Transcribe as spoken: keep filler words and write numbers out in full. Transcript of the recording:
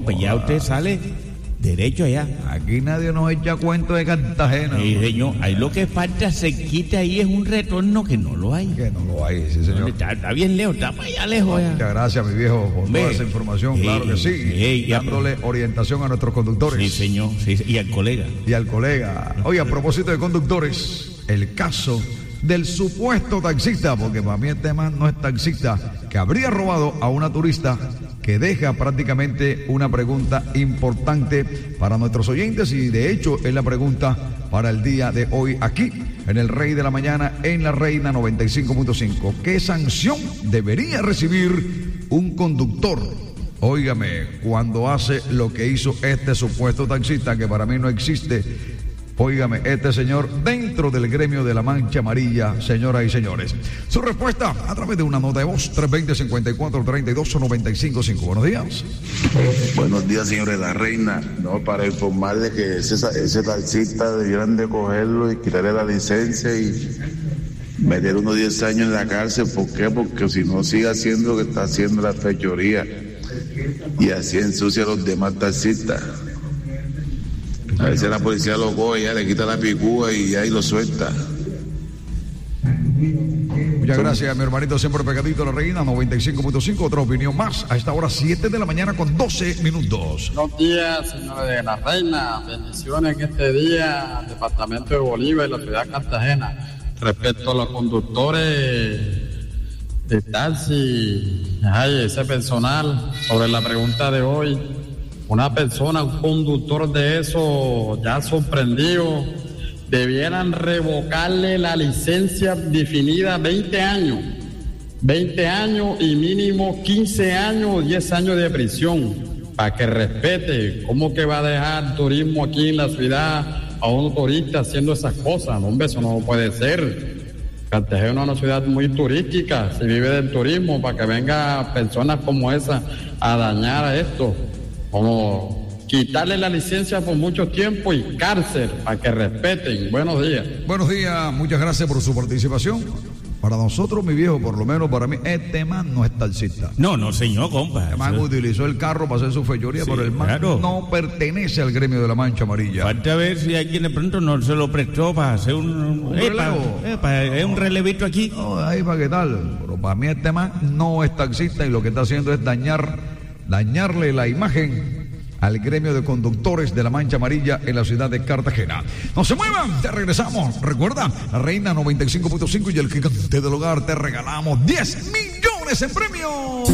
pues ya usted sale derecho allá. Aquí nadie nos echa cuento de Cartagena. Sí, señor. Ahí lo que falta cerquita ahí es un retorno que no lo hay. Que no lo hay, sí, señor. Está, está bien lejos, está para allá lejos. Ya. Muchas gracias, mi viejo, por Ve, toda esa información. sí, Claro que sí. sí, dándole ya, orientación a nuestros conductores. Sí, señor. Sí, y al colega. Y al colega. Oye, a propósito de conductores, el caso del supuesto taxista, porque para mí el tema no es taxista, que habría robado a una turista, que deja prácticamente una pregunta importante para nuestros oyentes, y de hecho es la pregunta para el día de hoy aquí en el Rey de la Mañana, en la Reina noventa y cinco punto cinco. ¿Qué sanción debería recibir un conductor, óigame, cuando hace lo que hizo este supuesto taxista, que para mí no existe? Óigame, este señor dentro del gremio de la Mancha Amarilla, señoras y señores. Su respuesta a través de una nota de voz, tres dos cero, cinco cuatro, tres dos, nueve cinco cinco. Buenos días. Buenos días, señores de la Reina. No, para informarle que ese, ese taxista debieran de cogerlo y quitarle la licencia y meter unos diez años en la cárcel. ¿Por qué? Porque si no sigue haciendo lo que está haciendo la fechoría y así ensucia a los demás taxistas. A veces la policía lo coge, ya le quita la picúa y ahí lo suelta. Muchas gracias, mi hermanito, siempre pegadito a la Reina noventa y cinco punto cinco. Otra opinión más a esta hora, siete de la mañana con doce minutos. Buenos días, señores de la Reina. Bendiciones en este día al departamento de Bolívar y la ciudad de Cartagena. Respecto a los conductores de taxi, ay, ese personal, sobre la pregunta de hoy. Una persona, un conductor de eso, ya sorprendido, debieran revocarle la licencia definida veinte años. veinte años y mínimo quince años o diez años de prisión, para que respete. ¿Cómo que va a dejar turismo aquí en la ciudad a un turista haciendo esas cosas? No, hombre, eso no puede ser. Cartagena es una ciudad muy turística, se vive del turismo, para que venga personas como esa a dañar a esto. Como quitarle la licencia por mucho tiempo y cárcel para que respeten. Buenos días. Buenos días, muchas gracias por su participación. Para nosotros, mi viejo, por lo menos para mí, este man no es taxista. No, no, señor, compa. El man utilizó el carro para hacer su fechoría, sí, pero el man claro. no pertenece al gremio de la Mancha Amarilla. Falta ver si alguien de pronto no se lo prestó para hacer un, un eh, relevo. Para, eh, para, eh, un relevito aquí. No, ahí para qué tal. Pero para mí este man no es taxista y lo que está haciendo es dañar dañarle la imagen al gremio de conductores de la Mancha Amarilla en la ciudad de Cartagena. No se muevan, te regresamos. Recuerda, la Reina noventa y cinco punto cinco y el gigante del hogar, te regalamos diez millones en premios.